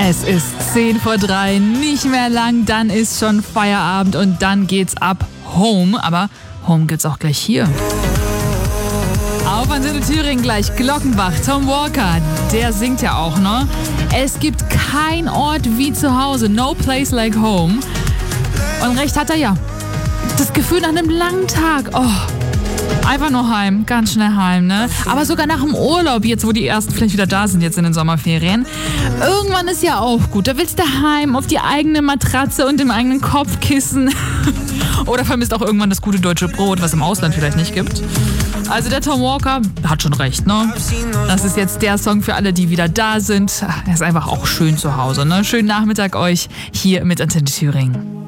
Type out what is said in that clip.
Es ist 2:10, nicht mehr lang, dann ist schon Feierabend und dann geht's ab Home. Aber Home gibt's auch gleich hier. Auf Antenne Thüringen gleich Glockenbach, Tom Walker, der singt ja auch, ne? Es gibt kein Ort wie zu Hause, no place like home. Und recht hat er ja. Das Gefühl nach einem langen Tag, einfach nur heim, ganz schnell heim, ne? Aber sogar nach dem Urlaub, jetzt wo die ersten vielleicht wieder da sind, jetzt in den Sommerferien. Irgendwann ist ja auch gut, da willst du heim auf die eigene Matratze und im eigenen Kopfkissen. Oder vermisst auch irgendwann das gute deutsche Brot, was im Ausland vielleicht nicht gibt. Also der Tom Walker hat schon recht, ne? Das ist jetzt der Song für alle, die wieder da sind. Er ist einfach auch schön zu Hause, ne? Schönen Nachmittag euch hier mit Antenne Thüringen.